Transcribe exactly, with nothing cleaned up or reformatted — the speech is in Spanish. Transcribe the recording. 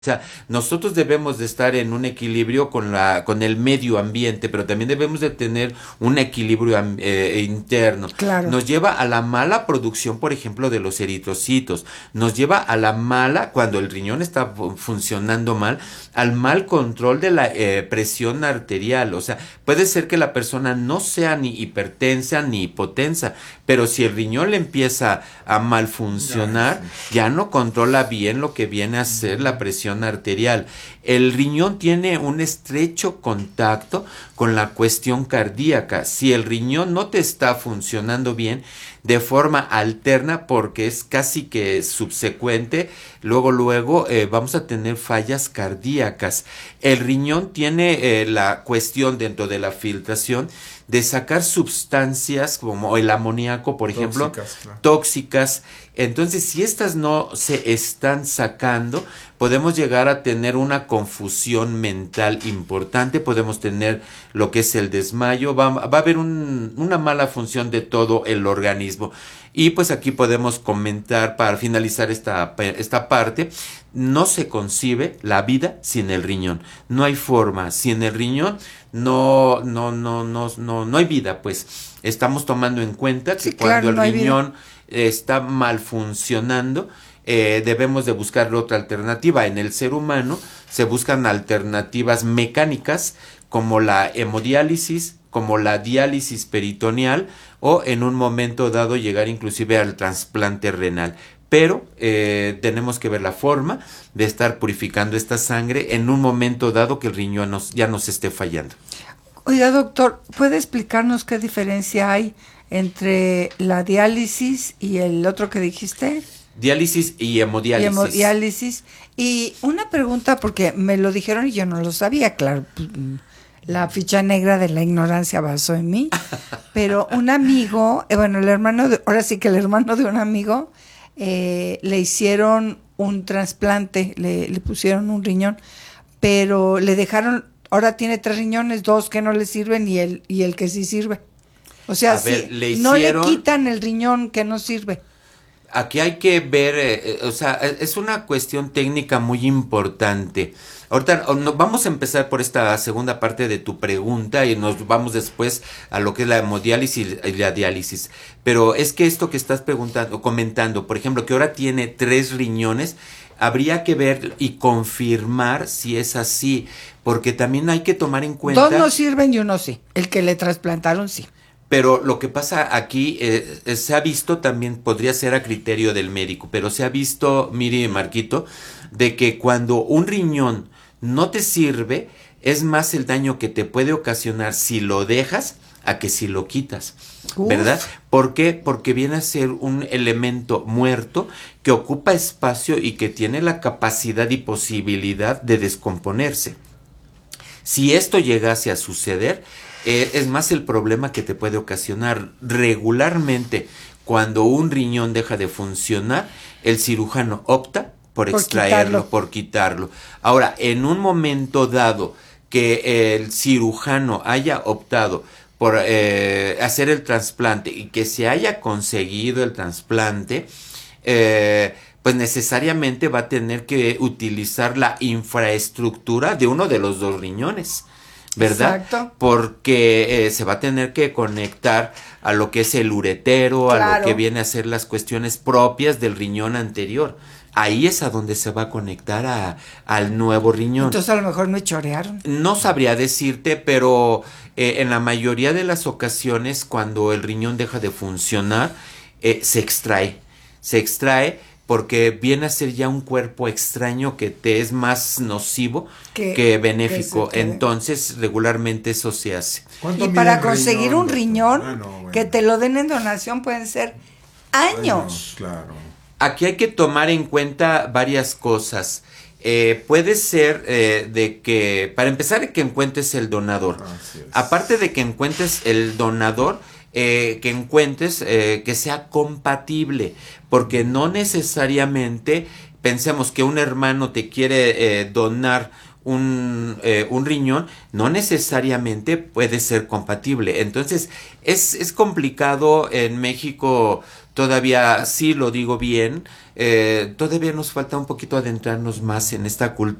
O sea, nosotros debemos de estar en un equilibrio con la, con el medio ambiente, pero también debemos de tener un equilibrio am- eh, interno. Claro. Nos lleva a la mala producción, por ejemplo, de los eritrocitos. Nos lleva a la mala, cuando el riñón está fu- funcionando mal, al mal control de la eh, presión arterial. O sea, puede ser que la persona no sea ni hipertensa ni hipotensa, pero si el riñón le empieza a mal Ay, funcionar, sí. ya no controla bien lo que viene a ser la presión arterial. El riñón tiene un estrecho contacto con la cuestión cardíaca. Si el riñón no te está funcionando bien, de forma alterna, porque es casi que subsecuente, luego luego eh, vamos a tener fallas cardíacas. El riñón tiene eh, la cuestión dentro de la filtración de sacar sustancias como el amoníaco, por ejemplo, Tóxicas, claro. tóxicas. Entonces, si estas no se están sacando, podemos llegar a tener una confusión mental importante, podemos tener lo que es el desmayo, va, va a haber un, una mala función de todo el organismo. Y pues aquí podemos comentar para finalizar esta, esta parte, no se concibe la vida sin el riñón, no hay forma, sin el riñón no, no, no, no, no, no hay vida, pues estamos tomando en cuenta que Sí, cuando claro, el no hay vida. riñón está mal funcionando, eh, debemos de buscar otra alternativa. En el ser humano se buscan alternativas mecánicas como la hemodiálisis, como la diálisis peritoneal o en un momento dado llegar inclusive al trasplante renal. Pero eh, tenemos que ver la forma de estar purificando esta sangre en un momento dado que el riñón nos, ya nos esté fallando. Oiga, doctor, ¿puede explicarnos qué diferencia hay entre la diálisis y el otro que dijiste? Diálisis y Y hemodiálisis. hemodiálisis. Y una pregunta, porque me lo dijeron y yo no lo sabía, claro. pues, mm, La ficha negra de la ignorancia basó en mí. Pero un amigo, eh, bueno, el hermano, de, ahora sí que el hermano de un amigo, eh, le hicieron un trasplante, le, le pusieron un riñón, pero le dejaron, ahora tiene tres riñones, dos que no le sirven y el, y el que sí sirve. O sea, A ver, sí, le no le hicieron- quitan el riñón que no sirve. Aquí hay que ver, eh, eh, o sea, eh, es una cuestión técnica muy importante. Ahorita oh, no, vamos a empezar por esta segunda parte de tu pregunta y nos vamos después a lo que es la hemodiálisis y la diálisis. Pero es que esto que estás preguntando, comentando, por ejemplo, que ahora tiene tres riñones, habría que ver y confirmar si es así, porque también hay que tomar en cuenta. Dos no sirven y uno sí. El que le trasplantaron sí. Pero lo que pasa aquí, eh, eh, se ha visto también, podría ser a criterio del médico, pero se ha visto, Miri y Marquito, de que cuando un riñón no te sirve, es más el daño que te puede ocasionar si lo dejas a que si lo quitas, Uf. ¿verdad? ¿Por qué? Porque viene a ser un elemento muerto que ocupa espacio y que tiene la capacidad y posibilidad de descomponerse. Si esto llegase a suceder, eh, es más el problema que te puede ocasionar. Regularmente, cuando un riñón deja de funcionar, el cirujano opta por, Por extraerlo, quitarlo. por quitarlo. Ahora, en un momento dado que el cirujano haya optado por eh, hacer el trasplante y que se haya conseguido el trasplante, eh, pues necesariamente va a tener que utilizar la infraestructura de uno de los dos riñones, ¿verdad? Exacto. Porque eh, se va a tener que conectar a lo que es el uretero, a lo Claro. que viene a ser las cuestiones propias del riñón anterior. Ahí es a donde se va a conectar a, al nuevo riñón. Entonces a lo mejor me chorearon. No sabría decirte, pero eh, en la mayoría de las ocasiones cuando el riñón deja de funcionar, eh, se extrae. Se extrae porque viene a ser ya un cuerpo extraño que te es más nocivo Que- que benéfico. que se quede. Entonces, regularmente eso se hace. ¿Cuánto Y mide para un conseguir un doctor? riñón Ah, no, bueno. que te lo den en donación pueden ser años. Años, claro. Aquí hay que tomar en cuenta varias cosas. Eh, puede ser eh, de que, para empezar, que encuentres el donador. Así es. Aparte de que encuentres el donador, eh, que encuentres eh, que sea compatible, porque no necesariamente pensemos que un hermano te quiere eh, donar un, eh, un riñón, no necesariamente puede ser compatible. Entonces, es, es complicado en México, todavía sí lo digo bien, eh, todavía nos falta un poquito adentrarnos más en esta cultura